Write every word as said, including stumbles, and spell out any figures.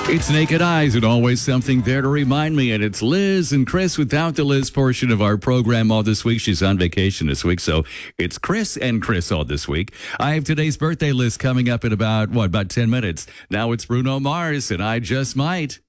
It's Naked Eyes and always something there to remind me. And it's Liz and Chris without the Liz portion of our program all this week. She's on vacation this week. So it's Chris and Chris all this week. I have today's birthday list coming up in about, what, about ten minutes. Now it's Bruno Mars and I Just Might.